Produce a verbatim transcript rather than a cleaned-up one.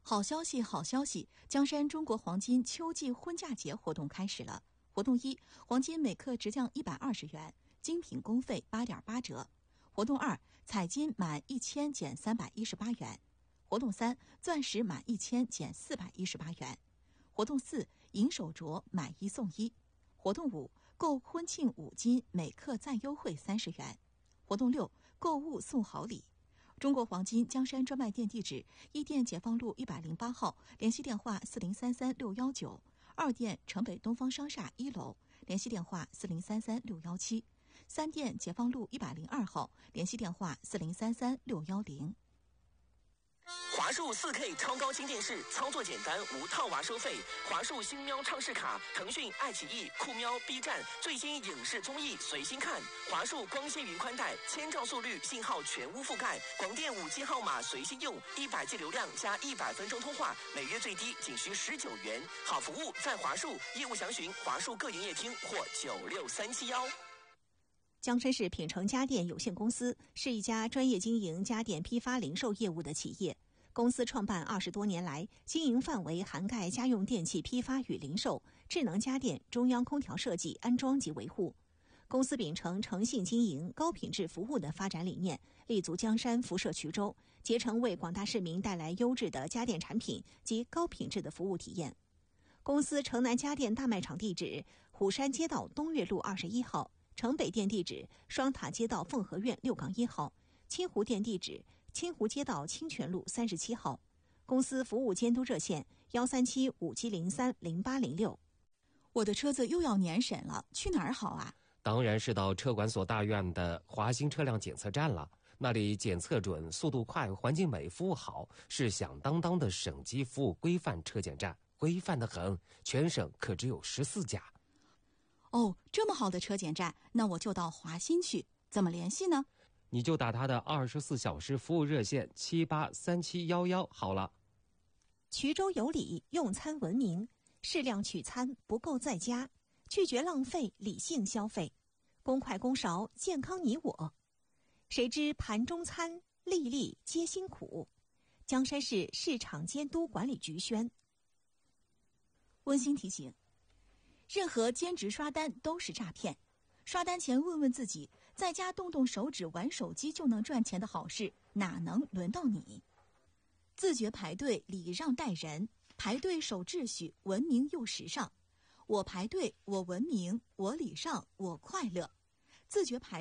好消息，好消息！江山中国黄金秋季婚嫁节活动开始了。活动一，黄金每克直降一百二十元，精品工费八点八折。活动二，彩金满一千减三百一十八元。活动三，钻石满一千减四百一十八元。活动四，银手镯买一送一。活动五，购婚庆五金每克再优惠三十元。活动六，购物送好礼。中国黄金江山专卖店地址：一店解放路一百零八号，联系电话四零三三六一九；二店城北东方商厦一楼，联系电话四零三三六一七；三店解放路一百零二号，联系电话四零三三六一零。 华数 四K 超高清电视，操作简单，无套娃收费。华数星喵畅视卡，腾讯、爱奇艺、酷喵、B 站最新影视综艺随心看。华数光纤云宽带，千兆速率，信号全屋覆盖。广电五 G 号码随心用，一百 G 流量加一百分钟通话，每月最低仅需十九元。好服务在华数，业务详询华数各营业厅或九六三七一。 江山市品城家电有限公司是一家专业经营家电批发零售业务的企业。公司创办二十多年来，经营范围涵盖家用电器批发与零售、智能家电、中央空调设计、安装及维护。公司秉承诚信经营、高品质服务的发展理念，立足江山、辐射衢州，竭诚为广大市民带来优质的家电产品及高品质的服务体验。公司城南家电大卖场地址：虎山街道东岳路二十一号。城北店地址：双塔街道凤和苑六杠一号，清湖店地址：清湖街道清泉路三十七号。公司服务监督热线：幺三七五七零三零八零六。 我的车子又要年审了，去哪儿好啊？ 当然是到车管所大院的华兴车辆检测站了，那里检测准、速度快、环境美、服务好，是响当当的省级服务规范车检站，规范得很，全省可只有十四家。 哦，这么好的车检站，那我就到华新去。怎么联系呢？ 你就打他的二十四小时服务热线七八三七幺幺好了。 衢州有礼，用餐文明，适量取餐，不够在家，拒绝浪费，理性消费，公筷公勺，健康你我。谁知盘中餐，粒粒皆辛苦。江山市市场监督管理局宣。 温馨提醒：任何兼职刷单都是诈骗。刷单前问问自己，在家动动手指玩手机就能赚钱的好事，哪能轮到你？自觉排队，礼让待人，排队守秩序，文明又时尚。我排队，我文明，我礼让，我快乐。自觉排